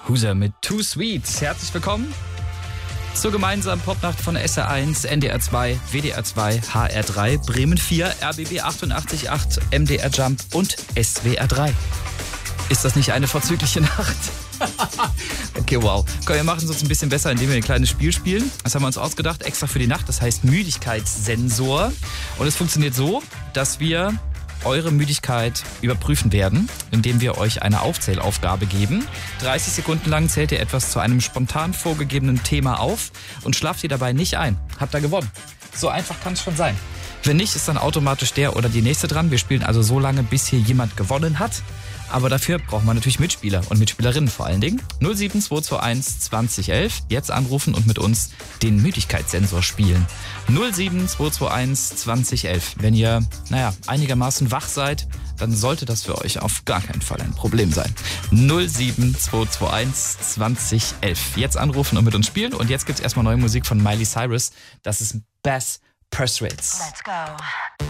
Huser mit Too Sweet. Herzlich willkommen zur gemeinsamen Popnacht von SR1, NDR 2, WDR 2, HR 3, Bremen 4, RBB 88.8, MDR Jump und SWR 3. Ist das nicht eine vorzügliche Nacht? Okay, wow. Komm, wir machen es uns ein bisschen besser, indem wir ein kleines Spiel spielen. Das haben wir uns ausgedacht, extra für die Nacht. Das heißt Müdigkeitssensor. Und es funktioniert so, dass wir eure Müdigkeit überprüfen werden, indem wir euch eine Aufzählaufgabe geben. 30 Sekunden lang zählt ihr etwas zu einem spontan vorgegebenen Thema auf und schlaft ihr dabei nicht ein. Habt ihr gewonnen. So einfach kann es schon sein. Wenn nicht, ist dann automatisch der oder die nächste dran. Wir spielen also so lange, bis hier jemand gewonnen hat. Aber dafür braucht man natürlich Mitspieler und Mitspielerinnen vor allen Dingen. 07221 2011. Jetzt anrufen und mit uns den Müdigkeitssensor spielen. 07221 2011. Wenn ihr, einigermaßen wach seid, dann sollte das für euch auf gar keinen Fall ein Problem sein. 07221 2011. Jetzt anrufen und mit uns spielen. Und jetzt gibt's erstmal neue Musik von Miley Cyrus. Das ist Bass Persuades. Let's go.